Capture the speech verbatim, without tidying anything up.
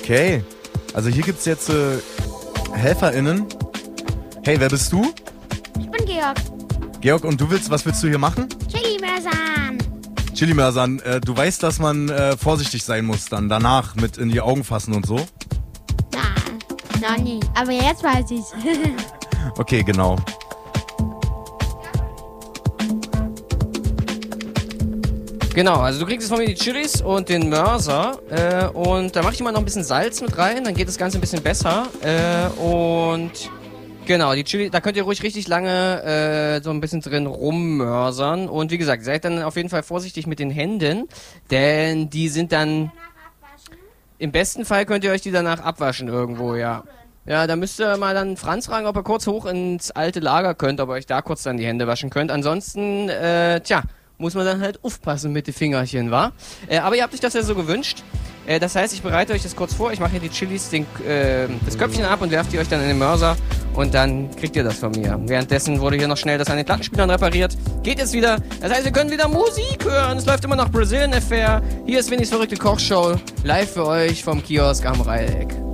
Okay. Also hier gibt's jetzt äh, HelferInnen. Hey, wer bist du? Ich bin Georg. Georg, und du willst, was willst du hier machen? Chili-Mörsern. Chili-Mörsern, äh, du weißt, dass man äh, vorsichtig sein muss dann danach mit in die Augen fassen und so? Na, noch nie. Aber jetzt weiß ich's. Okay, genau. Genau, also du kriegst jetzt von mir die Chilis und den Mörser äh, und da mache ich immer noch ein bisschen Salz mit rein, dann geht das Ganze ein bisschen besser äh, und genau, die Chili, da könnt ihr ruhig richtig lange äh, so ein bisschen drin rummörsern und wie gesagt, seid dann auf jeden Fall vorsichtig mit den Händen, denn die sind dann, im besten Fall könnt ihr euch die danach abwaschen irgendwo, ja. Ja, da müsst ihr mal dann Franz fragen, ob ihr kurz hoch ins alte Lager könnt, ob ihr euch da kurz dann die Hände waschen könnt, ansonsten, äh, tja, muss man dann halt aufpassen mit den Fingerchen, wa? Äh, aber ihr habt euch das ja so gewünscht. Äh, das heißt, ich bereite euch das kurz vor. Ich mache hier die Chilis, den, äh, das Köpfchen ab und werfe die euch dann in den Mörser. Und dann kriegt ihr das von mir. Währenddessen wurde hier noch schnell das an den Plattenspielern repariert. Geht jetzt wieder. Das heißt, wir können wieder Musik hören. Es läuft immer noch Brazilian Affair. Hier ist Winnies verrückte Kochshow. Live für euch vom Kiosk am Dreieck.